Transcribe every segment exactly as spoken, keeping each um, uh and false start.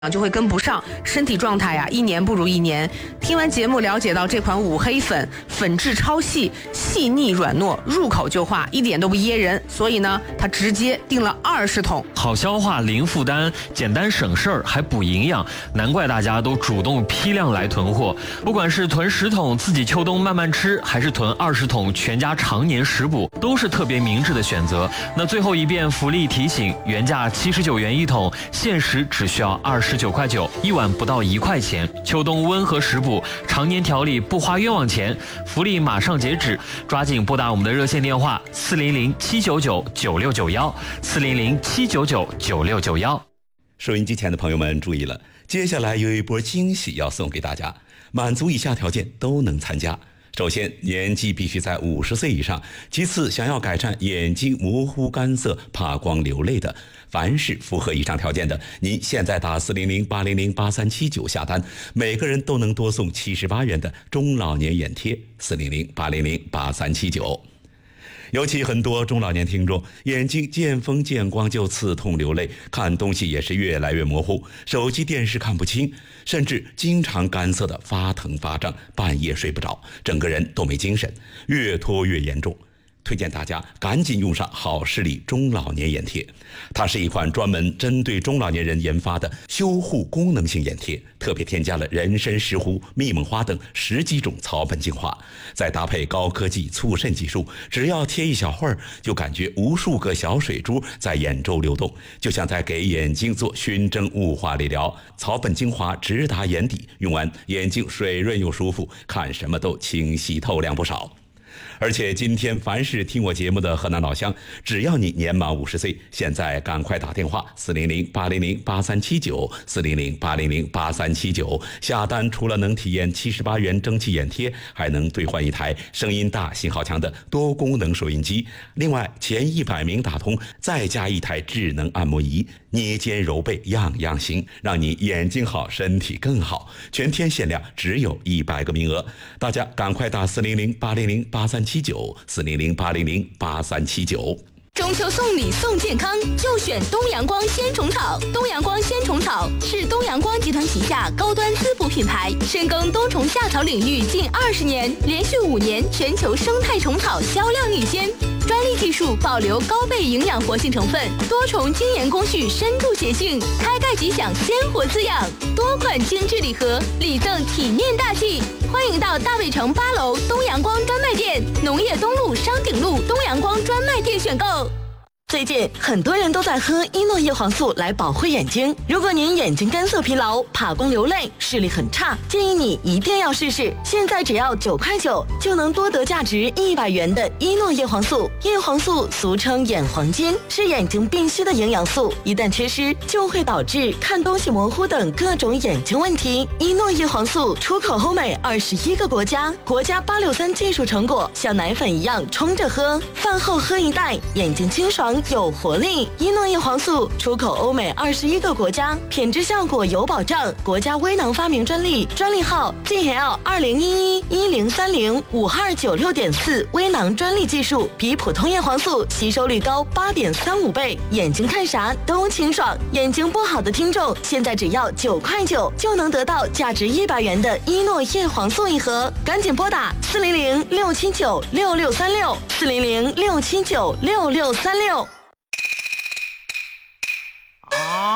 就会跟不上，身体状态呀、啊、一年不如一年。听完节目了解到这款五黑粉粉质超细，细腻软糯，入口就化，一点都不噎人，所以呢他直接订了二十桶。 好消化，零负担，简单省事儿，还补营养，难怪大家都主动批量来囤货。不管是囤十桶自己秋冬慢慢吃，还是囤二十桶全家常年食补，都是特别明智的选择。那最后一遍福利提醒，原价七十九元一桶，限时只需要二十九块九，一碗不到一块钱。秋冬温和食补，常年调理不花冤枉钱，福利马上截止，抓紧拨打我们的热线电话四零零七九九九六九幺四零零七九九九六九幺。 收音机前的朋友们注意了，接下来有一波惊喜要送给大家，满足以下条件都能参加。首先，年纪必须在五十岁以上；其次，想要改善眼睛模糊、干涩、怕光、流泪的，凡是符合以上条件的，您现在打四零零八零零八三七九下单，每个人都能多送七十八元的中老年眼贴。四零零八零零八三七九。尤其很多中老年听众眼睛见风见光就刺痛流泪，看东西也是越来越模糊，手机电视看不清，甚至经常干涩的发疼发胀，半夜睡不着，整个人都没精神，越拖越严重。推荐大家赶紧用上好视力中老年眼贴，它是一款专门针对中老年人研发的修护功能性眼贴，特别添加了人参、石斛、密蒙花等十几种草本精华，再搭配高科技促渗技术，只要贴一小会儿，就感觉无数个小水珠在眼周流动，就像在给眼睛做熏蒸雾化理疗。草本精华直达眼底，用完眼睛水润又舒服，看什么都清晰透亮不少。而且今天凡是听我节目的河南老乡，只要你年满五十岁，现在赶快打电话四零零八零零八三七九四零零八零零八三七九下单，除了能体验七十八元蒸汽眼贴，还能兑换一台声音大、信号强的多功能收音机。另外前一百名打通，再加一台智能按摩仪，捏肩揉背样样行，让你眼睛好，身体更好。全天限量，只有一百个名额，大家赶快打四零零八零零八三七九四零零八零零八三七九。 中秋送礼送健康，就选东阳光鲜虫草。东阳光鲜虫草是东阳光集团旗下高端滋补品牌，深耕冬虫夏草领域近二十年，连续五年全球生态虫草销量领先。专利技术保留高倍营养活性成分，多重精研工序深度协性，开盖即享鲜活滋养。多款精致礼盒，礼赠体面大气。欢迎到大卫城八楼东阳光专卖店、农业东路商鼎路东阳光专卖店选购。最近很多人都在喝伊诺叶黄素来保护眼睛，如果您眼睛干涩疲劳、怕光流泪、视力很差，建议你一定要试试。现在只要九块九就能多得价值一百元的伊诺叶黄素。叶黄素俗称眼黄金，是眼睛必需的营养素，一旦缺失就会导致看东西模糊等各种眼睛问题。伊诺叶黄素出口欧美二十一个国家，国家八六三技术成果，像奶粉一样冲着喝，饭后喝一袋，眼睛清爽有活力。伊诺叶黄素出口欧美二十一个国家，品质效果有保障，国家微囊发明专利，专利号 G L 二零一一一零三零五二九六点四，微囊专利技术，比普通叶黄素吸收率高八点三五倍，眼睛看啥都清爽。眼睛不好的听众，现在只要九块九就能得到价值一百元的伊诺叶黄素一盒，赶紧拨打四零零六七九六六三六四零零六七九六六三六。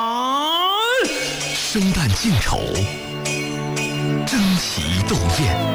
生旦净丑，争奇斗艳。